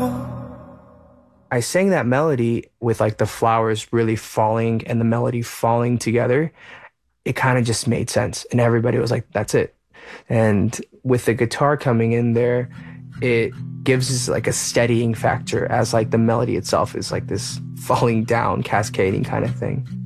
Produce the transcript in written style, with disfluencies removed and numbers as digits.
I sang that melody with like the flowers really falling and the melody falling together. It kind of just made sense. And everybody was like, that's it. And with the guitar coming in there, it gives us like a steadying factor as like the melody itself is like this falling down, cascading kind of thing.